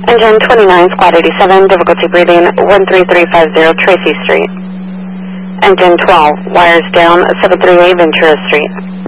Engine 29, Squad 87, difficulty breathing 13350 Tracy Street. Engine 12, wires down 738 Ventura Street.